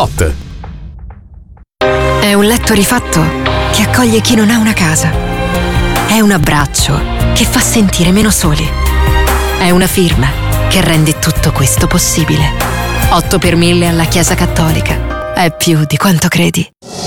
Spot. È un letto rifatto che accoglie chi non ha una casa. È un abbraccio che fa sentire meno soli. È una firma che rende tutto questo possibile. 8 per 1000 alla Chiesa Cattolica. È più di quanto credi.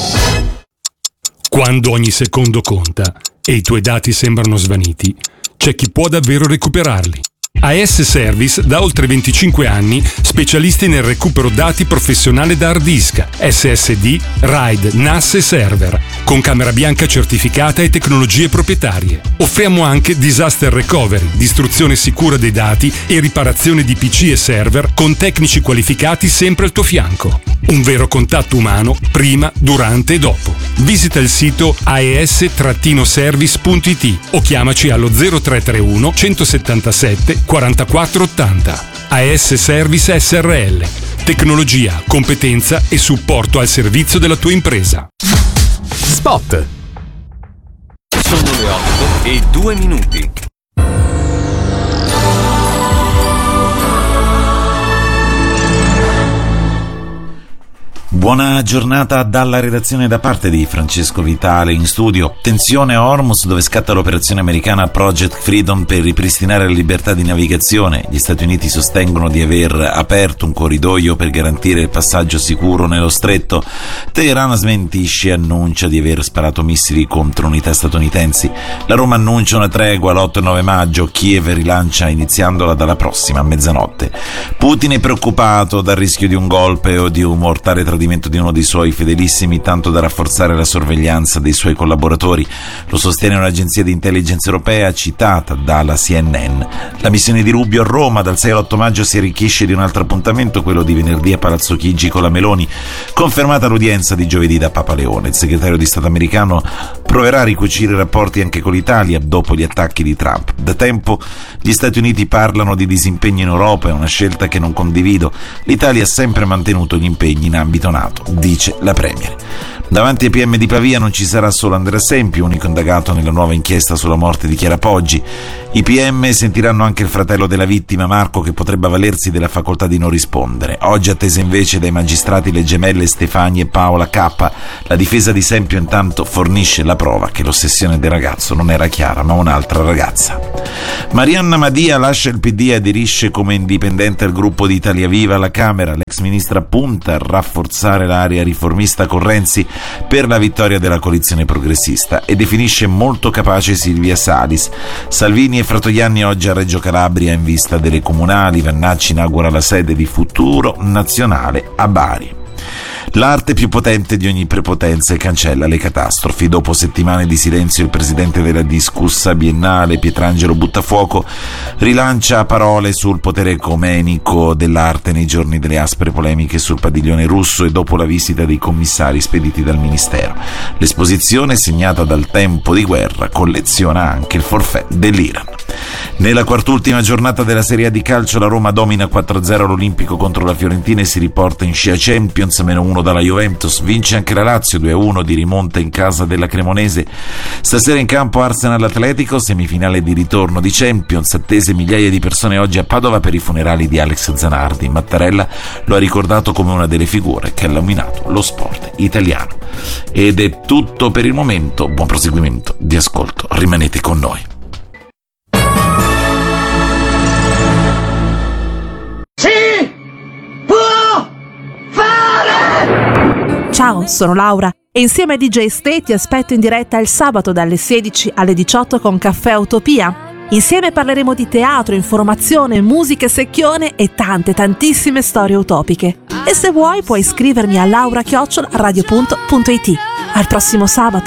Quando ogni secondo conta e i tuoi dati sembrano svaniti, c'è chi può davvero recuperarli. AS Service da oltre 25 anni, specialisti nel recupero dati professionale da hard disk, SSD, RAID, NAS e server, con camera bianca certificata e tecnologie proprietarie. Offriamo anche disaster recovery, distruzione sicura dei dati e riparazione di PC e server con tecnici qualificati sempre al tuo fianco. Un vero contatto umano prima, durante e dopo. Visita il sito aes-service.it o chiamaci allo 0331 177 4480. AS Service SRL. Tecnologia, competenza e supporto al servizio della tua impresa. Spot. Sono le 8:02. Buona giornata dalla redazione da parte di Francesco Vitale in studio. Tensione a Hormuz, dove scatta l'operazione americana Project Freedom per ripristinare la libertà di navigazione. Gli Stati Uniti sostengono di aver aperto un corridoio per garantire il passaggio sicuro nello stretto. Teheran smentisce e annuncia di aver sparato missili contro unità statunitensi. La Roma annuncia una tregua l'8 e 9 maggio. Kiev rilancia iniziandola dalla prossima mezzanotte. Putin è preoccupato dal rischio di un golpe o di un mortale tradimento di uno dei suoi fedelissimi, tanto da rafforzare la sorveglianza dei suoi collaboratori. Lo sostiene un'agenzia di intelligence europea citata dalla CNN. La missione di Rubio a Roma dal 6 all'8 maggio si arricchisce di un altro appuntamento, quello di venerdì a Palazzo Chigi con la Meloni. Confermata l'udienza di giovedì da Papa Leone. Il segretario di Stato americano proverà a ricucire i rapporti anche con l'Italia dopo gli attacchi di Trump. Da tempo gli Stati Uniti parlano di disimpegno in Europa, è una scelta che non condivido. L'Italia ha sempre mantenuto gli impegni in ambito NATO, dice la Premier. Davanti ai PM di Pavia non ci sarà solo Andrea Sempi, unico indagato nella nuova inchiesta sulla morte di Chiara Poggi. I PM sentiranno anche il fratello della vittima, Marco, che potrebbe avvalersi della facoltà di non rispondere. Oggi attese invece dai magistrati le gemelle Stefani e Paola K. La difesa di Sempio intanto fornisce la prova che l'ossessione del ragazzo non era Chiara, ma un'altra ragazza. Marianna Madia lascia il PD e aderisce come indipendente al gruppo di Italia Viva alla Camera. L'ex ministra punta a rafforzare l'area riformista con Renzi per la vittoria della coalizione progressista e definisce molto capace Silvia Salis. Salvini e Fratoianni oggi a Reggio Calabria in vista delle comunali. Vannacci inaugura la sede di Futuro Nazionale a Bari. L'arte più potente di ogni prepotenza e cancella le catastrofi. Dopo settimane di silenzio il presidente della discussa biennale Pietrangelo Buttafuoco rilancia a parole sul potere ecumenico dell'arte nei giorni delle aspre polemiche sul padiglione russo e dopo la visita dei commissari spediti dal ministero. L'esposizione, segnata dal tempo di guerra, colleziona anche il forfait dell'Iran. Nella quart'ultima giornata della Serie A di calcio la Roma domina 4-0 l'Olimpico contro la Fiorentina e si riporta in scia Champions, -1 dalla Juventus. Vince anche la Lazio 2-1 di rimonta in casa della Cremonese. Stasera in campo Arsenal-Atletico, semifinale di ritorno di Champions. Attese migliaia di persone oggi a Padova per i funerali di Alex Zanardi. Mattarella lo ha ricordato come una delle figure che ha illuminato lo sport italiano. Ed è tutto per il momento. Buon proseguimento di ascolto. Rimanete con noi. Ciao, sono Laura e insieme a DJ Ste ti aspetto in diretta il sabato dalle 16 alle 18 con Caffè Utopia. Insieme parleremo di teatro, informazione, musica e secchione e tantissime storie utopiche. E se vuoi puoi iscrivermi a laura@radio.it. Al prossimo sabato!